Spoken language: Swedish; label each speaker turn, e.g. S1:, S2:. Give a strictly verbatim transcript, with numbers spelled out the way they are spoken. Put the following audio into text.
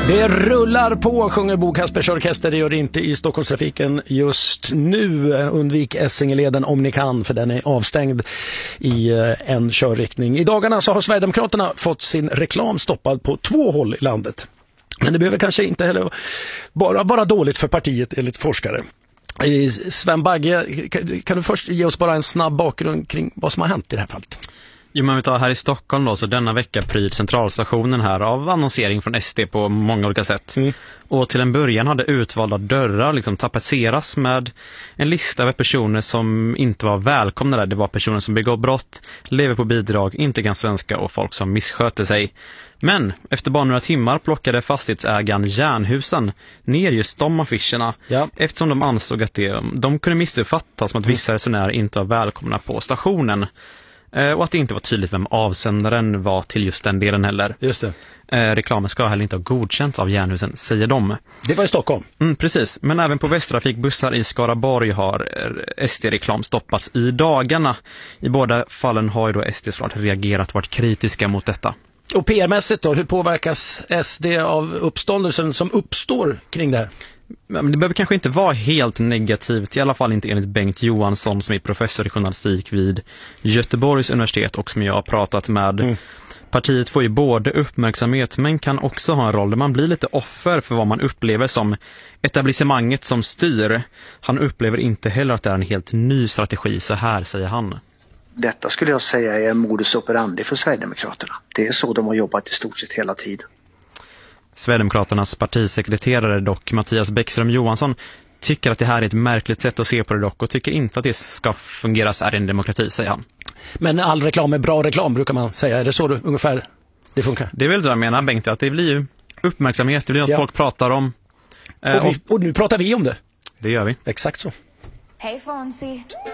S1: Det rullar på, sjunger Bo Kaspers Orkester. Det gör det inte i Stockholmstrafiken just nu. Undvik Essingeleden om ni kan, för den är avstängd i en körriktning. I dagarna så har Sverigedemokraterna fått sin reklam stoppad på två håll i landet. Men det behöver kanske inte heller bara vara dåligt för partiet enligt forskare. Sven Bagge, kan du först ge oss bara en snabb bakgrund kring vad som har hänt i det här fallet?
S2: Jo, men vi tar här i Stockholm då, så denna vecka pryds centralstationen här av annonsering från S D på många olika sätt. Mm. Och till en början hade utvalda dörrar liksom tapetseras med en lista över personer som inte var välkomna där. Det var personer som begår brott, lever på bidrag, inte kan svenska och folk som missköter sig. Men efter bara några timmar plockade fastighetsägaren Jernhusen ner just de affischerna, ja. Eftersom de ansåg att det, de kunde missuppfattas som att vissa resenärer inte var välkomna på stationen. Och att det inte var tydligt vem avsändaren var till just den delen heller.
S1: Just det.
S2: Eh, reklamen ska heller inte ha godkänts av Jernhusen, säger de.
S1: Det var i Stockholm.
S2: Mm, precis, men även på Västtrafikbussar i Skaraborg har S D-reklam stoppats i dagarna. I båda fallen har ju då S D såklart reagerat och varit kritiska mot detta.
S1: Och P R-mässigt då, hur påverkas S D av uppståndelsen som uppstår kring det här?
S2: Men det behöver kanske inte vara helt negativt, i alla fall inte enligt Bengt Johansson som är professor i journalistik vid Göteborgs universitet och som jag har pratat med. Mm. Partiet får ju både uppmärksamhet men kan också ha en roll där man blir lite offer för vad man upplever som etablissemanget som styr. Han upplever inte heller att det är en helt ny strategi, så här säger han.
S3: Detta skulle jag säga är modus operandi för Sverigedemokraterna. Det är så de har jobbat i stort sett hela tiden.
S2: Sverigedemokraternas partisekreterare dock, Mattias Bäckström Johansson, tycker att det här är ett märkligt sätt att se på det dock och tycker inte att det ska fungera så här i en demokrati, säger han.
S1: Men all reklam är bra reklam, brukar man säga. Är det så du, ungefär det funkar?
S2: Det är väl så jag menar, Bengt, att det blir ju uppmärksamhet, det blir något ja. folk pratar om.
S1: Och, vi, och nu pratar vi om det.
S2: Det gör vi.
S1: Exakt så.
S4: Hej Fonzie.